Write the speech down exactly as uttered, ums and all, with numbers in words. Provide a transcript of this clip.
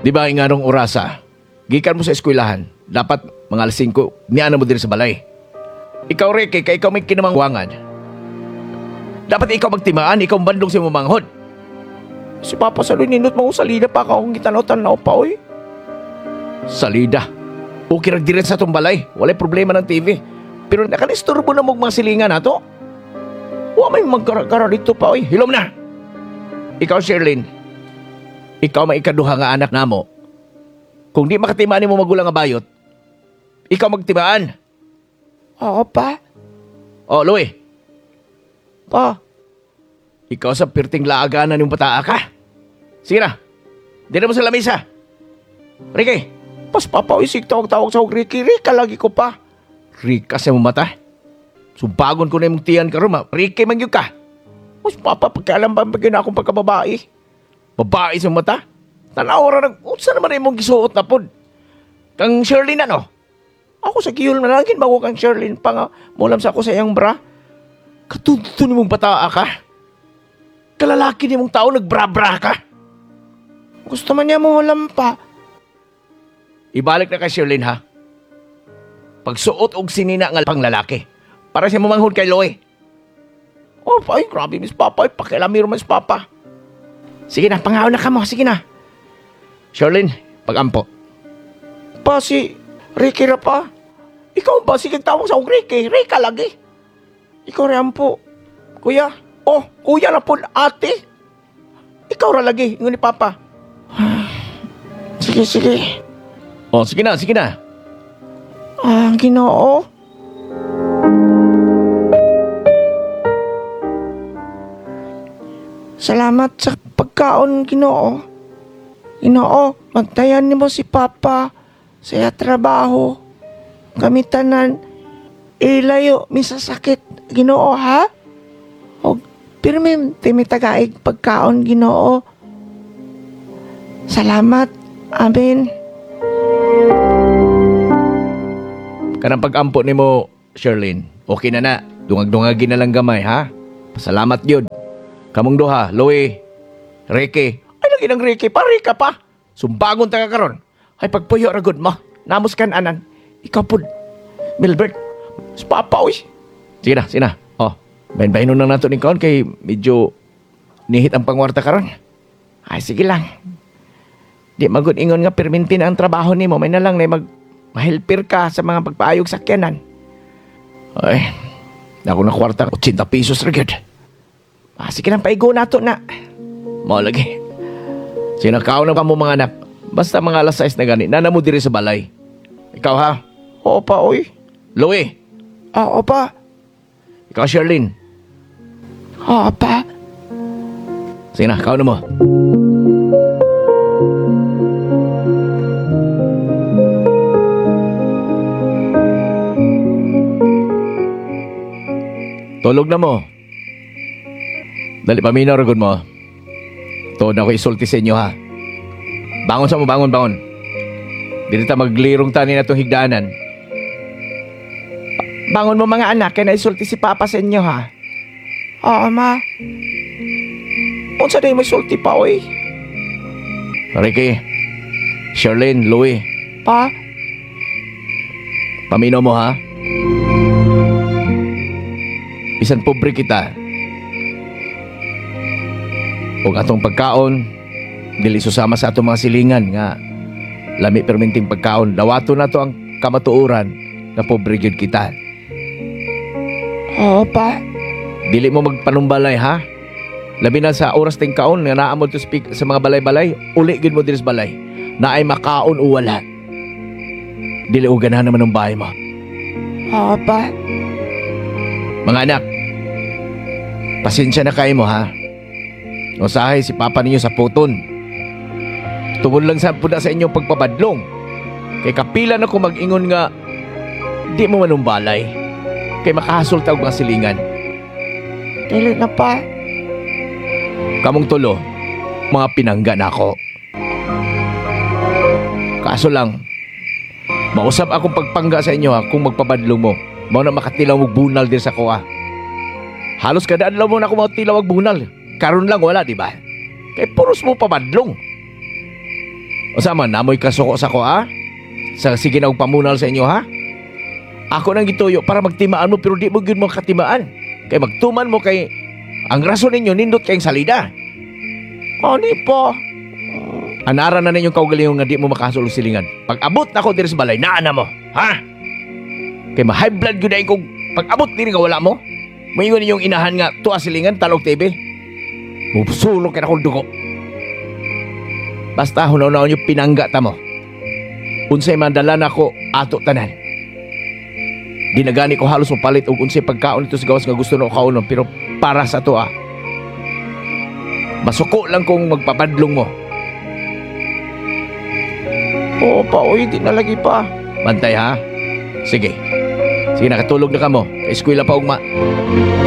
Di ba nga nung orasa, gikan mo sa eskwelahan, dapat mga alas singko, niana mo din sa balay. Ikaw, Ricky, kay ikaw may kinamangwangan. Dapat ikaw magtimaan, ikaw bandong si mamanghod. Si Papa Saloy, nindot mo salida pa ka akong gitanaw-tanaw pa, oy. Salida? Okay na direct sa itong balay. Walay problema ng T V. Pero nakanisturbo na mong mga silingan na to. Huwag may magkara-kara dito pa, oy. Hilom na! Ikaw, Sherlyn, ikaw may ikaduha nga anak na mo. Kung di makatimaan mo magulang nga bayot, ikaw magtimaan. Oo, pa. Oh, Louie. Pa. Ikaw sa pirting laaganan yung bataa ka. Sige na. Dito mo sa lamisa. Ricky. Pas papawisik tawag-tawag sa Ricky. Rika lagi ko pa. Rika sa mong mata. Sumpagon ko na yung tiyan ka rin. Ricky man yun ka. Mas papa, pagkaalam ba bagay akong pagkababae? Babae sa mata? Tanawara nag... Unsa naman yung mong gisuot na pod? Kang Sherlyn ano? Ako sa kiyol managin bago kang Sherlyn pa nga. Mulam sa ako sa iyang bra. Katuto ni mong bataa ka. Kalalaki ni mong tao nagbra-bra ka. Gusto man niya mo pa. Ibalik na kay Sherlyn ha. Pagsuot og sinina nga pang lalaki. Para siya mamanghod kay Loy. Oh, ay, grabe, Miss Papa. Ay, pakialamiro, Miss Papa. Sige na, pangaon na ka mo. Sige na. Sherlyn, pag-ampo. Pa, si Ricky ra pa. Ikaw ba? Sige, tawag sa akong Ricky. Rika lagi. Ikaw rin po. Kuya. Oh, kuya na po, ate. Ikaw ra lagi. Ingon ni Papa. Sige, sige. Oh, sige na, sige na. Ah, Ginoo. Salamat sa pagkaon, Ginoo. Ginoo, magtayan nimo si Papa sa iya trabaho. Kami tanan, ilayo, misasakit, Ginoo, ha? O, pirmi, timitagaig pagkaon, Ginoo. Salamat. Amen. Kanang pag-ampo ni mo, Sherlyn, okay na na. Dungag-dungagin na lang gamay, ha? Pasalamat yun. Kamong duha, Louie, Ricky. Ay, lagi ng Ricky, pari ka pa. Sumbagon ta ka karon. Ay, pagpuyo ra gud mo. Namos kan anan. Ikaw pud, Milbert. Si Papa, uy. Sige na, sige na. Oh, bahin-bahinon na nato ni kaon kay medyo nihit ang pangwarta karon. Ay, sige lang. Di magud ingon nga permintin ang trabaho nimo. May na lang na mag mahilpir ka sa mga pagpaayog sakyanan. Ay, ako na kwarta, eighty pesos ra gyud. Ah, sige lang, paigo na to na. Mao lagi. Sinakaw na ka mo mga anak. Basta mga alas sais na gani, nana mo diri sa balay. Ikaw ha? Oo pa, oy. Louie. Oo pa. Ikaw, Sherlyn. Oo pa. Sige na, kaw na mo. Tulog na mo. Dali, paminaw ragod mo. Tuod na ako isulti sa inyo, ha? Bangon sa mo, bangon, bangon. Dili ta maglirong tani na itong higdanan. Bangon mo mga anak, kaya naisulti si Papa sa inyo, ha? Oo, ma. Unsa na yung sulti pa, oy? Ricky, Sherlyn, Louie. Pa? Paminaw mo, ha? Bisan pobre kita. Huwag atong pagkaon, dili susama sa atong mga silingan nga lami perminting pagkaon. Dawato na to ang kamatuuran na pobre gyud kita. Oo, pa. Dili mo magpanumbalay, ha? Labi na sa oras ting kaon nga naa mo to speak sa mga balay-balay, uli gyud mo diri sa balay. Na ay makaon o wala. Dili o ganahan naman ng bahay mo. Oo, pa. Mga anak, pasensya na kayo mo, ha? Usahay si Papa ninyo sa puton. Tungod lang sa puda sa inyong pagpabadlong. Kay kapila na ko mag-ingon nga di mo manumbalay. Kay makahasol tawag mga silingan. Dili na, pa. Kamong tulo, mga pinangga na ako. Kaso lang, mausap akong pagpangga sa inyo, ha, kung magpabadlong mo. Mao na makatilaw mo bunal din sa kuha. Halos kada adlaw mo na ako makatilaw og bunal. Karon lang wala, di ba? Kay puros mo pabadlong. O sama, namoy kasuko sa ko, ha? Sa sige na og pamunal sa inyo, ha? Ako nang gituyo para magtimaan mo, pero di mo yun mo katimaan. Kay magtuman mo kay... Ang rason ninyo, nindot kayong salida. Ani pa. Anara na ninyong kaugalingon nga di mo makasulo silingan. Pag abot na ako diri sa balay, naana mo, ha? Kay ma-high blood yun na ikong pag abot diri nga wala mo. Mayingon ninyong inahan nga, tuwa silingan, talog T V. Musulong ka na kong dugo. Basta hunaw-hunaw nyo pinangga ta mo. Unsay mandala na ko, ato tanan. Di na gani ko halos mapalit og unsay pagkaon ito sa gawas nga gusto na kaunon, pero para sa to ah. Masuko lang kung magpapadlong mo. Oo pa, uy, di na lagi pa. Bantay ha? Sige. Sige, nakatulog na ka mo. Eskwela pa ugma.